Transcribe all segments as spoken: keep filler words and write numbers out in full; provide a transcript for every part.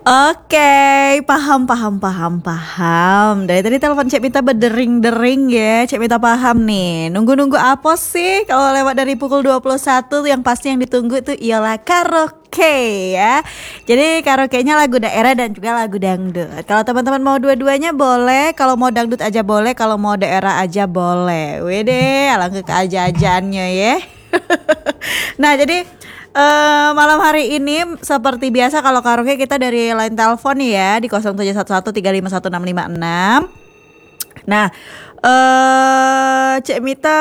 Oke, paham, paham, paham, paham. Dari tadi telepon Cek Mita berdering-dering ya. Cek Mita paham nih. Nunggu-nunggu apa sih? Kalau lewat dari pukul dua puluh satu yang pasti yang ditunggu itu ialah karaoke ya. Jadi karaoke-nya lagu daerah dan juga lagu dangdut. Kalau teman-teman mau dua-duanya boleh. Kalau mau dangdut aja boleh. Kalau mau daerah aja boleh. Wede, alangkah keaja-ajaannya ya. Nah, jadi Uh, malam hari ini seperti biasa kalau karaoke kita dari line telepon ya di nol tujuh satu satu tiga lima satu enam lima enam. Nah, uh, Cek Mita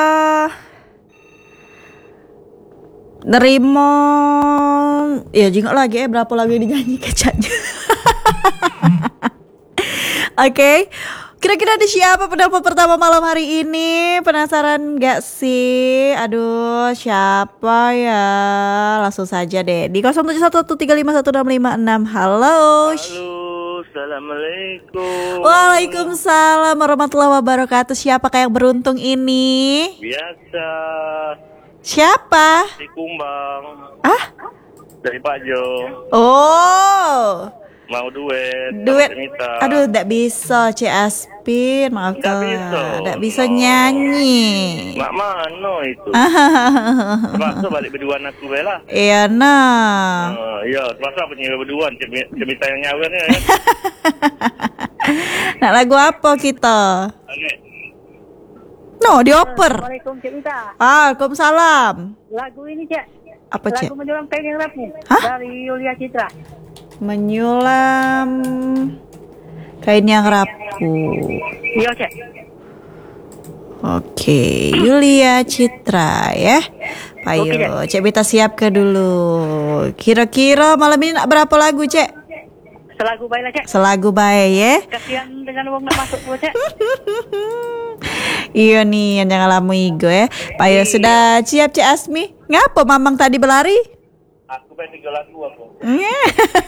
nerimo ya jingok lagi ya berapa lagu yang dinyanyi kecaknya. Oke. Okay. Kira-kira ada siapa penelpon pertama malam hari ini? Penasaran gak sih? Aduh, siapa ya? Langsung saja deh di nol tujuh satu satu tiga lima satu enam lima enam. Halo. Halo, assalamualaikum. Waalaikumsalam warahmatullahi wabarakatuh. Siapakah yang beruntung ini? Biasa. Siapa? Di Kumbang. Ah? Dari Pak Jo. Oh. Mau duet. Duet. Aduh, gak bisa, Cik Aspin. Maaf Gak bisa. Gak bisa nyanyi. Mak mano itu. Termasuk balik berduaan aku lah. Iya nah. Uh, iya, termasuk apa nyewa berduaan. Cemita yang nyawernya ya. Nak lagu apa kita? Okay. No, dioper. Assalamualaikum Cik Mita. Waalaikumsalam. Lagu ini Cik. Apa Cik? Lagu Menyulam Kain yang Rapuh. Hah? Dari Yulia Citra. Menyulam kain yang rapuh. Iya Cik. Oke, Yulia Citra ya. Payo, Cek Mita siap ke dulu. Kira-kira malam ini nak berapa lagu Cek? Selagu baik lah Cik. Selagu baik ya. Kasihan dengan uang nak masuk pun Cik. Iya nih, yang jangan lamu igo ya. Payo sudah siap Cek Asmi. Ngapa Mamang tadi berlari? Aku pengen tiga lagu aku.